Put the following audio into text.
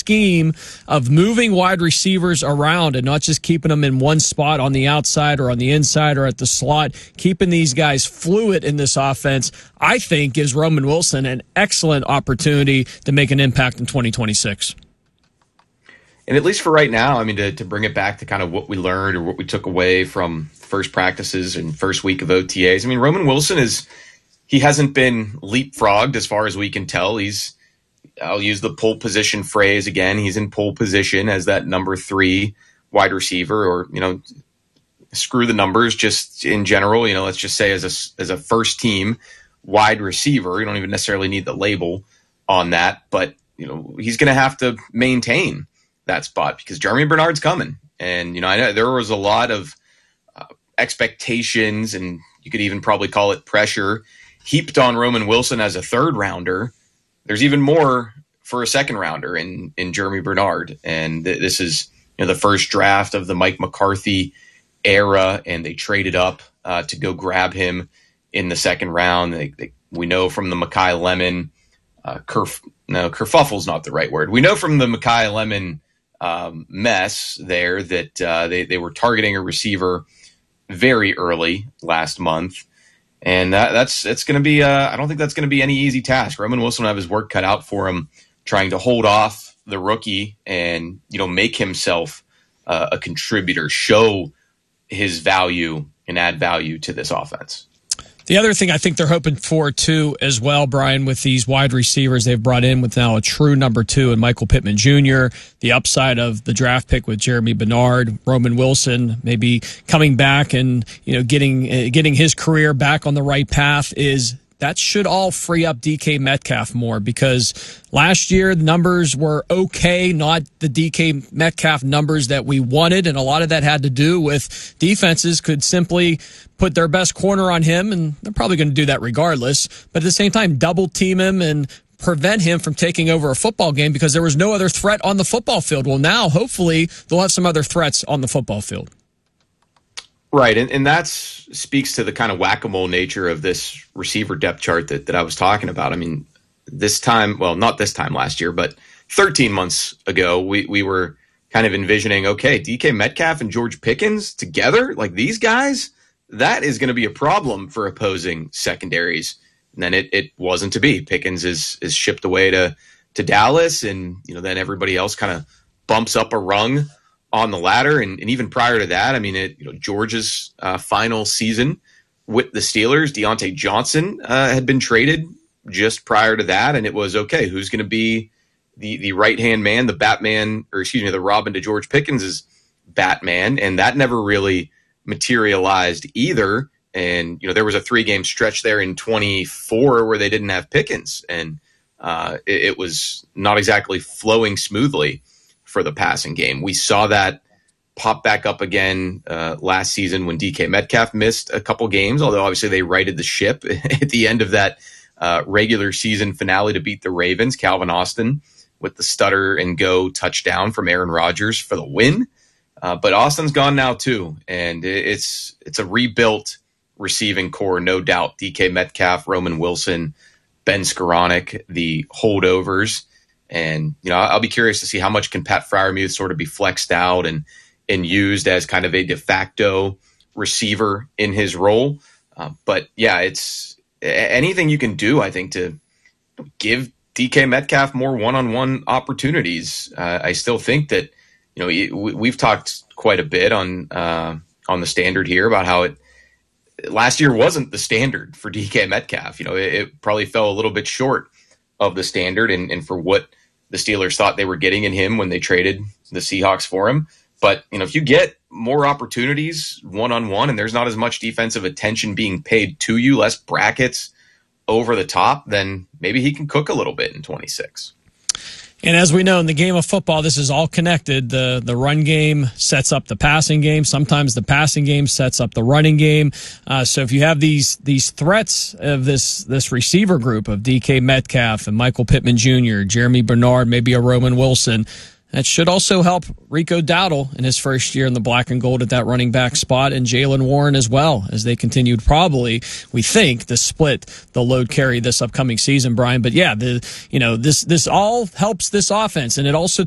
scheme of moving wide receivers around and not just keeping them in one spot on the outside or on the inside or at the slot, keeping these guys fluid in this offense, I think gives Roman Wilson an excellent opportunity to make an impact in 2026. And at least for right now, I mean, to bring it back to kind of what we learned or what we took away from first practices and first week of OTAs, I mean, Roman Wilson he hasn't been leapfrogged as far as we can tell. I'll use the pole position phrase again. He's in pole position as that number 3 wide receiver, or, screw the numbers, just in general, let's just say as a first team wide receiver. You don't even necessarily need the label on that, but, he's going to have to maintain that spot because Jeremy Bernard's coming. And, I know there was a lot of expectations, and you could even probably call it pressure, heaped on Roman Wilson as a third rounder. There's even more for a second rounder in Jeremy Bernard. And this is the first draft of the Mike McCarthy era, and they traded up to go grab him in the second round. We know from the Mekhi Lemon, kerfuffle's not the right word. We know from the Mekhi Lemon mess there that they were targeting a receiver very early last month. And it's going to be, I don't think that's going to be any easy task. Roman Wilson will have his work cut out for him trying to hold off the rookie and, make himself a contributor, show his value and add value to this offense. The other thing I think they're hoping for, too, as well, Brian, with these wide receivers they've brought in with now a true number 2 and Michael Pittman Jr., the upside of the draft pick with Jeremy Bernard, Roman Wilson maybe coming back and, getting his career back on the right path that should all free up DK Metcalf more, because last year the numbers were okay, not the DK Metcalf numbers that we wanted, and a lot of that had to do with defenses could simply put their best corner on him, and they're probably going to do that regardless, but at the same time double team him and prevent him from taking over a football game because there was no other threat on the football field. Well, now hopefully they'll have some other threats on the football field. Right, and that speaks to the kind of whack-a-mole nature of this receiver depth chart that I was talking about. I mean, this time, well, not this time last year, but 13 months ago, we were kind of envisioning, okay, DK Metcalf and George Pickens together, like these guys, that is going to be a problem for opposing secondaries. And then it wasn't to be. Pickens is shipped away to Dallas, and then everybody else kind of bumps up a rung on the ladder. And even prior to that, I mean, George's final season with the Steelers, Deontay Johnson had been traded just prior to that. And it was, okay, who's going to be the right-hand man, the Robin to George Pickens' Batman? And that never really materialized either. And, there was a 3-game stretch there in 24 where they didn't have Pickens. And it was not exactly flowing smoothly for the passing game. We saw that pop back up again last season when DK Metcalf missed a couple games, although obviously they righted the ship at the end of that regular season finale to beat the Ravens. Calvin Austin with the stutter and go touchdown from Aaron Rodgers for the win. But Austin's gone now too, and it's a rebuilt receiving core, no doubt. DK Metcalf, Roman Wilson, Ben Skoranek, the holdovers. And, I'll be curious to see how much can Pat Freiermuth sort of be flexed out and used as kind of a de facto receiver in his role. But, yeah, it's anything you can do, I think, to give DK Metcalf more one-on-one opportunities. I still think that, we've talked quite a bit on the standard here about how last year wasn't the standard for DK Metcalf. It probably fell a little bit short of the standard and for what the Steelers thought they were getting in him when they traded the Seahawks for him. But, if you get more opportunities one-on-one and there's not as much defensive attention being paid to you, less brackets over the top, then maybe he can cook a little bit in 26. And as we know, in the game of football, this is all connected. The run game sets up the passing game. Sometimes the passing game sets up the running game. So if you have these threats of this receiver group of DK Metcalf and Michael Pittman Jr., Jeremy Bernard, maybe a Roman Wilson, that should also help Rico Dowdle in his first year in the black and gold at that running back spot, and Jaylen Warren as well, as they continued probably, we think, to split the load carry this upcoming season, Brian. But yeah, this all helps this offense, and it also